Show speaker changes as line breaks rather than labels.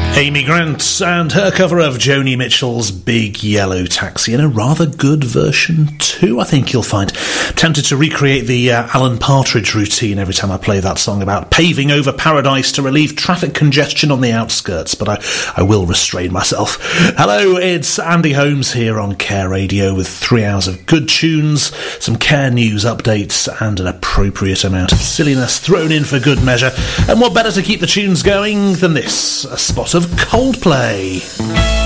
Amy Grant and her cover of Joni Mitchell's Big Yellow Taxi in a rather good version too, I think you'll find. Tempted to recreate the Alan Partridge routine every time I play that song about paving over paradise to relieve traffic congestion on the outskirts, but I will restrain myself. Hello, it's Andy Holmes here on Care Radio with 3 hours of good tunes, some Care news updates and an appropriate amount of silliness thrown in for good measure. And what better to keep the tunes going than this, a spot of Coldplay.